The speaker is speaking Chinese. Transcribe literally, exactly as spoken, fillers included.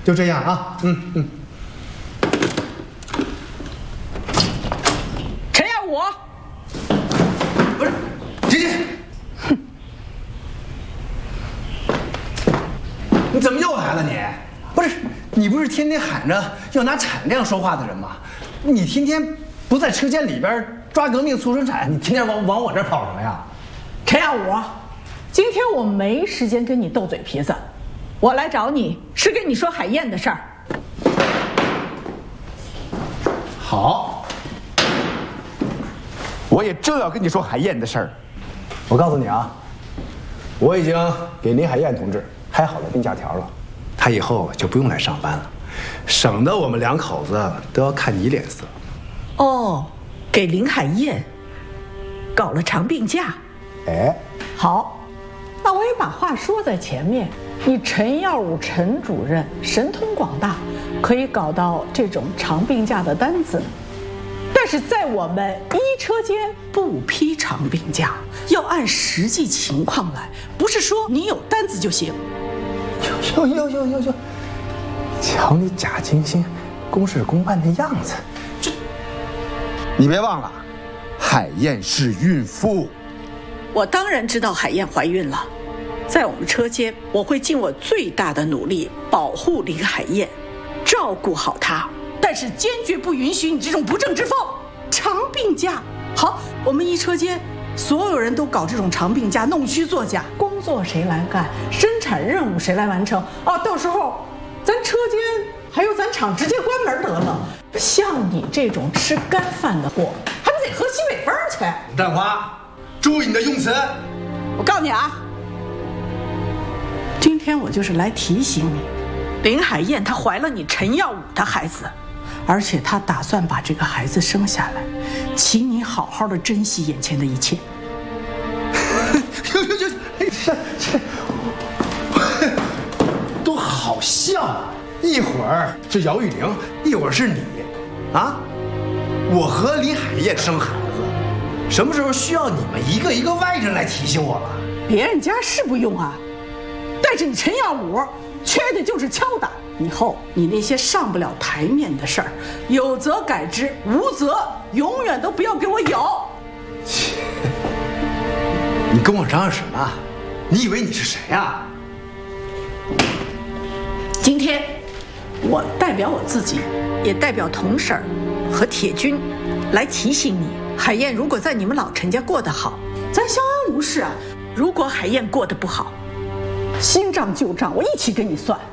就这样啊，嗯嗯。 陈耀武， 不是，姐姐，哼，你怎么又来了你？不是，你不是天天喊着要拿产量说话的人吗？你天天不在车间里边抓革命促生产，你天天往往我这儿跑什么呀？ 陈耀武，今天我没时间跟你斗嘴皮子，我来找你是跟你说海燕的事儿。 好，我也正要跟你说海燕的事儿。 我告诉你啊，我已经给林海燕同志开好了病假条了，她以后就不用来上班了，省得我们两口子都要看你脸色。 哦，给林海燕搞了长病假。 哎， 好，那我也把话说在前面。你陈耀武陈主任神通广大，可以搞到这种长病假的单子，但是在我们医车间不批长病假，要按实际情况来，不是说你有单子就行。 哟哟哟哟哟，瞧你假惺惺、公事公办的样子，这你别忘了，海燕是孕妇。 我当然知道海燕怀孕了，在我们车间，我会尽我最大的努力保护林海燕，照顾好她，但是坚决不允许你这种不正之风。长病假，好，我们医车间所有人都搞这种长病假，弄虚作假，工作谁来干，生产任务谁来完成啊？到时候咱车间还有咱厂直接关门得了。像你这种吃干饭的货，还不得喝西北风去？ 蛋花，注意你的用词。 我告诉你啊，今天我就是来提醒你，林海燕她怀了你陈耀武的孩子，而且她打算把这个孩子生下来，请你好好的珍惜眼前的一切。 哟哟哟，这这都好像啊！一会儿是姚玉玲，一会儿是你，啊！我和林海燕生孩子，什么时候需要你们一个一个外人来提醒我了？ 别人家是不用啊，但是你陈耀武缺的就是敲打。以后你那些上不了台面的事儿，有则改之，无则永远都不要给我有。 切！你跟我嚷嚷什么？你以为你是谁呀？ 今天我代表我自己，也代表童婶儿和铁军来提醒你，海燕如果在你们老陈家过得好，咱相安无事啊。如果海燕过得不好，新账旧账我一起跟你算。